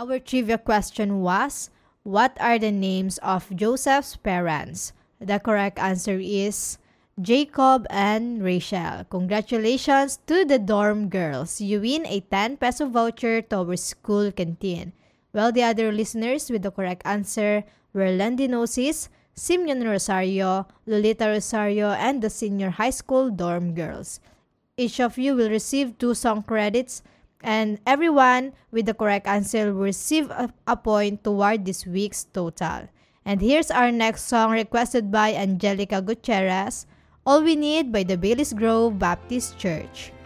Our trivia question was, what are the names of Joseph's parents? The correct answer is Jacob and Rachel. Congratulations to the dorm girls. You win a 10 peso voucher to our school canteen. While the other listeners with the correct answer were Landinosis, Simeon Rosario, Lolita Rosario, and the senior high school dorm girls. Each of you will receive 2 song credits, and everyone with the correct answer will receive a point toward this week's total. And here's our next song requested by Angelica Gutierrez, All We Need by the Baileys Grove Baptist Church.